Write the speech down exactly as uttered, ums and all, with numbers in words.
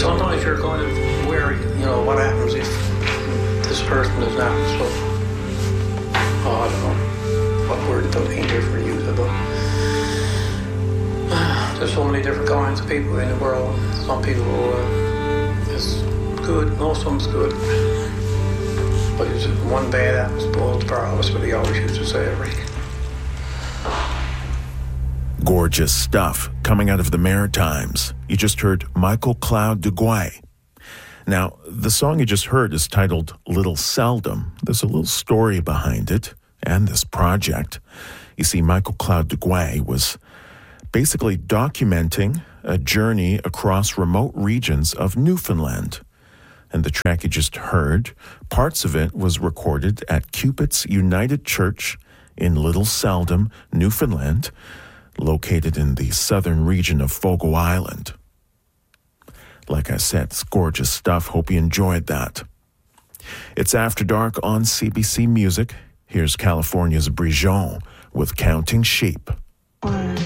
Sometimes you're kind of wary, you know, what happens if this person is not so, oh, I don't know what word to paint here for you, but uh, there's so many different kinds of people in the world. Some people uh, is good, most of them's good. But it's one bad apple spoils the pearl, that's what they always used to say, Rick. Gorgeous stuff coming out of the Maritimes. You just heard Michael Cloud Duguay. Now, the song you just heard is titled Little Seldom. There's a little story behind it and this project. You see, Michael Cloud Duguay was basically documenting a journey across remote regions of Newfoundland. And the track you just heard, parts of it was recorded at Cupid's United Church in Little Seldom, Newfoundland, located in the southern region of Fogo Island. Like I said, it's gorgeous stuff. Hope you enjoyed that. It's After Dark on C B C Music. Here's California's Brijon with Counting Sheep.